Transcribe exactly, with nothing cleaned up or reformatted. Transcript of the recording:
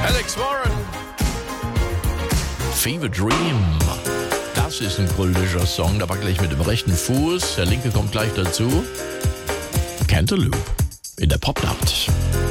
Alex Warren. Fever Dream. Das ist ein kultischer Song. Da war gleich mit dem rechten Fuß. Der linke kommt gleich dazu. Cantaloupe in der Popnacht.